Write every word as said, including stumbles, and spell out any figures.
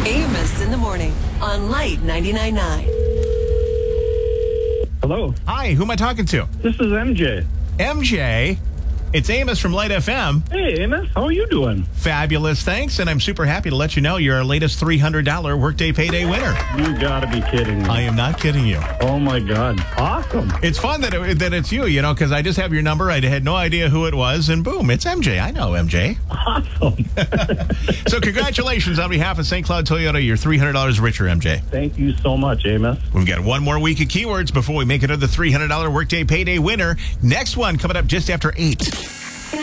Amos in the morning on Light ninety-nine point nine. Hello. Hi, who am I talking to? This is M J. M J. It's Amos from Light F M. Hey, Amos. How are you doing? Fabulous, thanks. And I'm super happy to let you know you're our latest three hundred dollars Workday Payday winner. You gotta be kidding me. I am not kidding you. Oh, my God. Awesome. It's fun that it, that it's you, you know, because I just have your number. I had no idea who it was, and boom, it's M J. I know M J. Awesome. So congratulations on behalf of Saint Cloud Toyota. You're three hundred dollars richer, M J. Thank you so much, Amos. We've got one more week of keywords before we make another three hundred dollars Workday Payday winner. Next one coming up just after eight.